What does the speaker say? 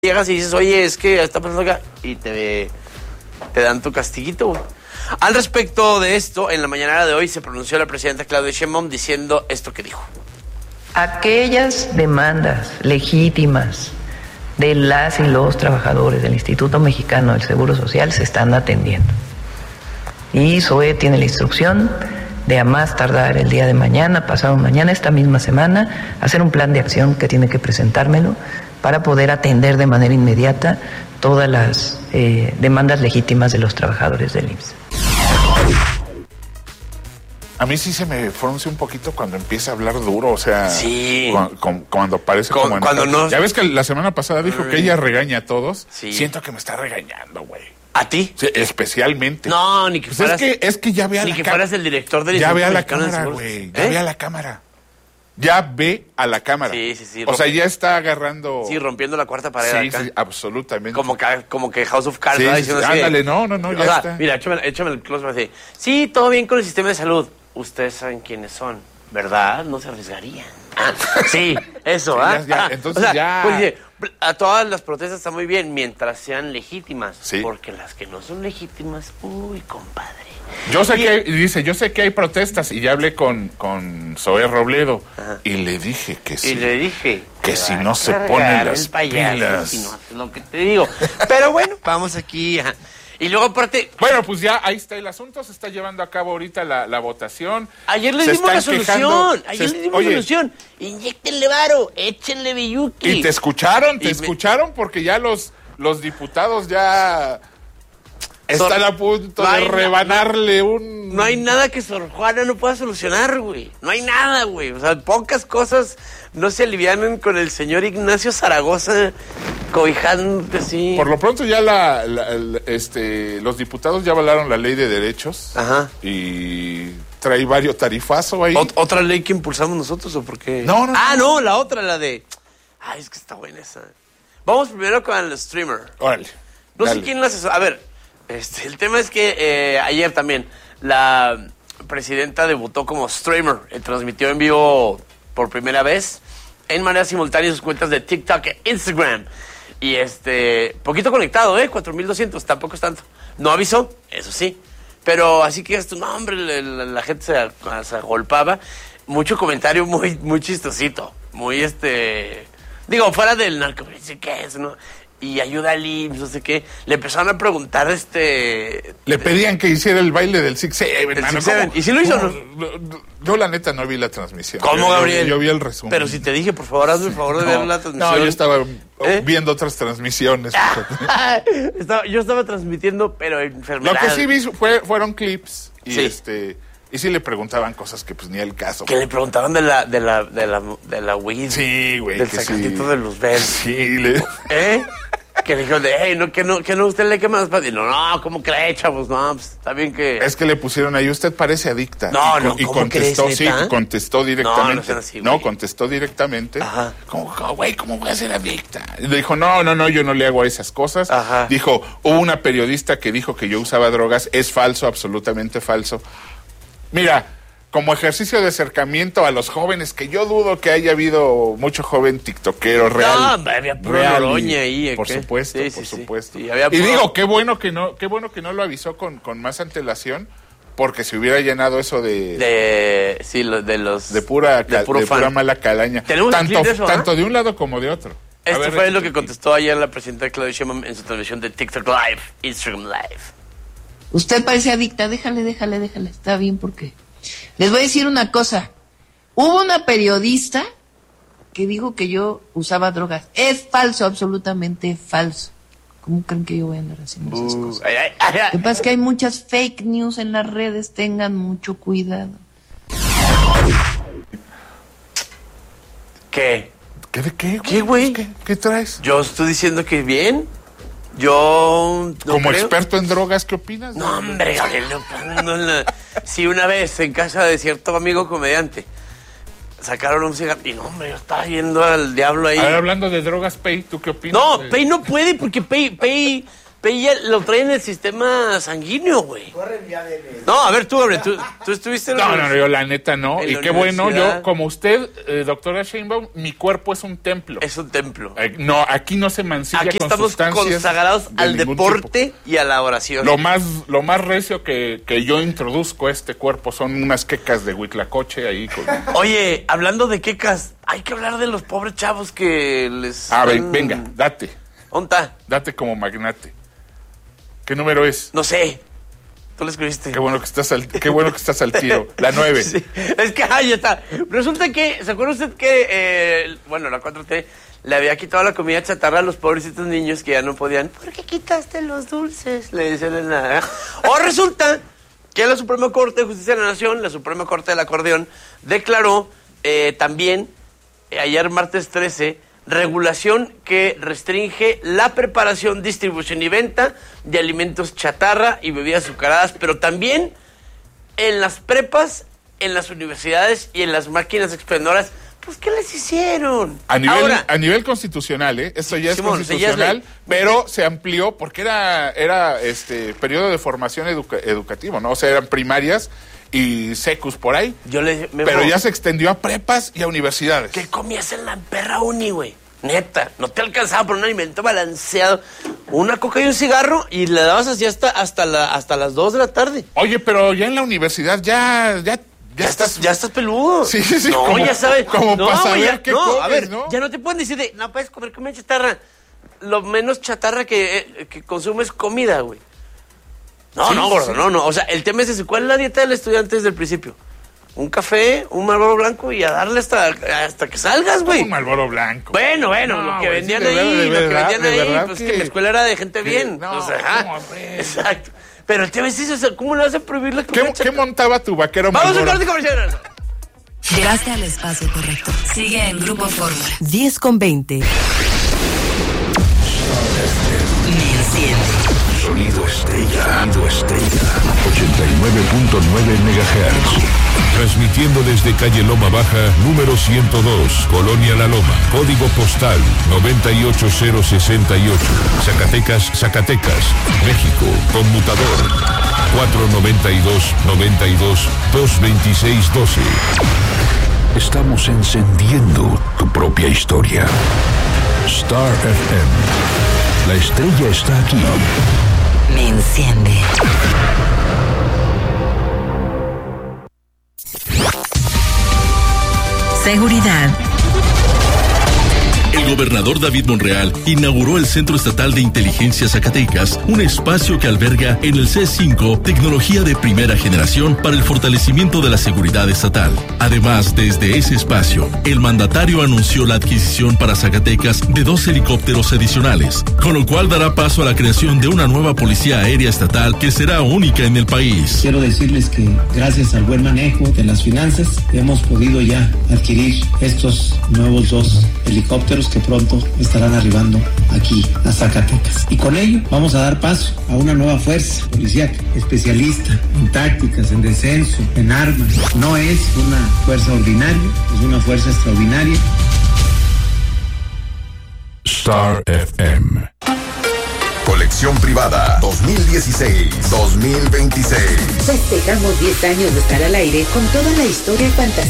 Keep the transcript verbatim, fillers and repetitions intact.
Llegas y dices, oye, es que está pasando acá, y te, te dan tu castiguito, güey. Al respecto de esto, en la mañana de hoy se pronunció la presidenta Claudia Sheinbaum diciendo esto que dijo. Aquellas demandas legítimas de las y los trabajadores del Instituto Mexicano del Seguro Social se están atendiendo. Y S O E tiene la instrucción de a más tardar el día de mañana, pasado mañana, esta misma semana, hacer un plan de acción que tiene que presentármelo para poder atender de manera inmediata todas las eh, demandas legítimas de los trabajadores del I M S S. A mí sí se me fruncia un poquito cuando empieza a hablar duro, o sea, sí. cu- cu- cuando parece Con, como... cuando no... Ya ves que la semana pasada dijo que ella regaña a todos. Sí. Siento que me está regañando, güey. ¿A ti? Sí, especialmente. No, ni que Pues fueras... es que, es que ya ve a ni la que cámara. fueras el director del Ya Instituto ve a la Mexicano del cámara, Seguro. güey. Ya ¿Eh? ve a la cámara. Ya ve a la cámara. Sí, sí, sí. O sea, ya está agarrando... Sí, rompiendo la cuarta pared Sí, acá. sí, absolutamente. Como que, como que House of Cards, Sí, ¿verdad? sí, Diciendo sí. así de- Ándale, no, no, no, ya o sea, está. Mira, échame, échame el close para decir, sí, todo bien con el sistema de salud. Ustedes saben quiénes son, ¿verdad? No se arriesgarían. Ah, sí, eso, Sí, ¿ah? ya, ya, Ah, entonces o sea, ya. pues, dice, a todas las protestas están muy bien mientras sean legítimas. Sí. Porque las que no son legítimas, uy, compadre. Yo sé Y- que hay, y dice, yo sé que hay protestas y ya hablé con, con Zoé Robledo. Ajá. Y le dije que sí. Y le dije que te si va a no se cargar ponen el las payaso pilas. si no haces lo que te digo. Pero bueno, vamos aquí. Ajá. Y luego aparte, Bueno, pues ya ahí está el asunto, se está llevando a cabo ahorita la, la votación. ayer les Se dimos la están solución. quejando, Ayer se- les dimos oye, la solución. Inyéctenle varo, échenle biyuki. Y te escucharon, te Y me- escucharon porque ya los, los diputados ya están Sor- a punto No de hay na- rebanarle un... No hay nada que Sor Juana no pueda solucionar, güey. No hay nada, güey. O sea, pocas cosas no se alivianan con el señor Ignacio Zaragoza cobijando así. Por lo pronto ya la, la- el- este, los diputados ya avalaron la ley de derechos. Ajá. Y trae varios tarifazo ahí. Ot- ¿Otra ley que impulsamos nosotros o por qué? No, no, Ah, no. no, la otra, la de... Ay, es que está buena esa. Vamos primero con el streamer. Órale. No dale. sé quién la asesora. A ver, este, el tema es que eh, ayer también la presidenta debutó como streamer. Eh, transmitió en vivo por primera vez en manera simultánea sus cuentas de TikTok e Instagram. Y este, poquito conectado, ¿eh? cuatro mil doscientos, tampoco es tanto. No avisó, eso sí. Pero así que esto, no, hombre, la, la- la gente se, se agolpaba. Mucho comentario muy, muy chistosito. Muy este. Digo, fuera del narco, dice, ¿qué es, no? Y ayuda al I M S S, no sé qué. Le empezaron a preguntar, este... Le pedían que hiciera el baile del Six Seven. El mano, Six Seven. ¿cómo? ¿Y si lo hizo o ¿Cómo? no? Yo la neta no vi la transmisión. ¿Cómo, Yo- yo- Gabriel? Yo, vi el resumen. Pero si te dije, por favor, hazme el favor de no, ver la transmisión. No, yo estaba ¿Eh? viendo otras transmisiones. fíjate. Estaba- yo estaba transmitiendo, pero Lo enfermedad. que sí vi fue, fueron clips y Sí. este y sí le preguntaban cosas que pues ni el caso. Que le preguntaban de la, de la, de la, de la weed. Sí, güey. Del que sacatito sí. de los verdes. Sí, le... ¿Eh? Que le dijeron de, hey, no, que no, que no, usted le quema más para... Y no, no, ¿cómo cree, chavos? No, pues, está bien que... Es que le pusieron ahí, usted parece adicta. No, y, no, y ¿cómo contestó, crees, sí, neta? contestó directamente. No, no sean así, No, güey. contestó directamente. Ajá. Como, como, güey, ¿cómo voy a ser adicta? Y le dijo, no, no, no, yo no le hago esas cosas. Ajá. Dijo, hubo una periodista que dijo que yo usaba drogas. Es falso, absolutamente falso. Mira, como ejercicio de acercamiento a los jóvenes, que yo dudo que haya habido mucho joven tiktokero real. No, hombre, había pura real, oroña y- ahí, ¿eh, Por qué? supuesto, Sí, por sí, sí. supuesto. Sí, había y puro- digo, qué bueno que no, qué bueno que no lo avisó con, con más antelación, porque se hubiera llenado eso de, de, De... Sí, lo- de los... pura, de ca- puro de fan. pura mala calaña. Tenemos un Tanto, clip de eso, ¿ah? tanto de un lado como de otro. A Esto ver, fue échate lo que el contestó ayer la presidenta Claudia Sheinbaum en su transmisión de TikTok Live, Instagram Live. Usted parece adicta, déjale, déjale, déjale, está bien porque... Les voy a decir una cosa, hubo una periodista que dijo que yo usaba drogas, es falso, absolutamente falso. ¿Cómo creen que yo voy a andar haciendo esas Uh, cosas? ay, ay, ay, ay. Lo que pasa es que hay muchas fake news en las redes, tengan mucho cuidado. ¿Qué? ¿Qué de qué, güey? ¿Qué, güey? ¿Qué, qué traes? Yo estoy diciendo que bien. Yo... no Como creo. experto en drogas, ¿qué opinas? No, hombre, Gabriel, no, no, no. Sí, una vez en casa de cierto amigo comediante sacaron un cigarro y no, hombre, yo estaba viendo al diablo ahí. A ver, hablando de drogas, Pei, ¿tú qué opinas? No, de- Pei no puede porque Pei, Pei Pella lo trae en el sistema sanguíneo, güey. No, a ver, tú, hombre, tú, tú estuviste en la No, no, no, yo la neta no. en Y la qué bueno, universidad. yo, como usted, eh, doctora Sheinbaum, mi cuerpo es un templo. Es un templo. Eh, no, aquí no se mancilla Aquí con estamos sustancias consagrados de al ningún deporte tipo. y a la oración. Lo más, lo más recio que, que yo introduzco a este cuerpo son unas quecas de Huitlacoche ahí con... Oye, hablando de quecas, hay que hablar de los pobres chavos que les... Ah, ven, están- venga, date, ¿Dónde está? date como magnate. ¿Qué número es? No sé. Tú lo escribiste. Qué bueno que estás al, qué bueno que estás al tiro. La nueve. Sí, es que, ay, ya está. Resulta que, ¿se acuerda usted que, eh, bueno, la cuatro T le había quitado la comida chatarra a los pobrecitos niños que ya no podían? ¿Por qué quitaste los dulces? Le decían en la... O resulta que la Suprema Corte de Justicia de la Nación, la Suprema Corte del Acordeón, declaró eh, también, eh, ayer martes trece, regulación que restringe la preparación, distribución y venta de alimentos chatarra y bebidas azucaradas, pero también en las prepas, en las universidades y en las máquinas expendedoras. Pues, ¿qué les hicieron? A nivel, Ahora, a nivel constitucional, ¿eh? Esto ya es Simón, constitucional, ya es ley. pero se amplió porque era, era este periodo de formación educa- educativo, ¿no? O sea, eran primarias y secus por ahí. yo le... me Pero mo- ya se extendió a prepas y a universidades. ¿Qué comías en la perra uni, güey? Neta, no te alcanzaba por un alimento balanceado. Una coca y un cigarro y le dabas así hasta, hasta, la, hasta las dos de la tarde. Oye, pero ya en la universidad ya, ya, ya, Ya estás, ya estás peludo. Sí, sí, sí, No, como- ya sabes. como no, para saber güey, ya- qué no, comes, a ver, ¿no? ya no te pueden decir de, no puedes comer comida chatarra. Lo menos chatarra que, eh, que consumes es comida, güey. No, Sí, no, gordo, sí. no, no. O sea, el tema es ese. ¿Cuál es la dieta del estudiante desde el principio? Un café, un Marlboro blanco y a darle hasta, hasta que salgas, güey. un Malboro blanco. Bueno, bueno, No, lo que güey, vendían sí, de ahí, verdad, de lo que verdad, vendían de ahí, verdad pues que- que mi escuela era de gente que- bien. no, o sea, ajá, ¿cómo, hombre? exacto. Pero el tema es eso, o sea, ¿cómo le vas a prohibir la ¿Qué, comida ¿Qué chatarra? montaba tu vaquero Vamos a Marlboro? corte comercial. Llegaste al espacio correcto. Sigue en Grupo Fórmula. diez con veinte. Me enciende. Sonido estrella. Sonido estrella. ochenta y nueve punto nueve megahertz. Transmitiendo desde calle Loma Baja, número ciento dos, Colonia La Loma, código postal noventa y ocho cero sesenta y ocho, Zacatecas, Zacatecas, México, conmutador cuatro noventa y dos, noventa y dos, dos veintiséis doce. Estamos encendiendo tu propia historia. Star F M. La estrella está aquí. Me enciende. Seguridad. El gobernador David Monreal inauguró el Centro Estatal de Inteligencia Zacatecas, un espacio que alberga en el C cinco tecnología de primera generación para el fortalecimiento de la seguridad estatal. Además, desde ese espacio, el mandatario anunció la adquisición para Zacatecas de dos helicópteros adicionales, con lo cual dará paso a la creación de una nueva policía aérea estatal que será única en el país. Quiero decirles que gracias al buen manejo de las finanzas hemos podido ya adquirir estos nuevos dos helicópteros que pronto estarán arribando aquí a Zacatecas. Y con ello vamos a dar paso a una nueva fuerza policial especialista en tácticas, en descenso, en armas. No es una fuerza ordinaria, es una fuerza extraordinaria. Star F M. Colección privada dos mil dieciséis dos mil veintiséis. Festejamos diez años de estar al aire con toda la historia y fantasía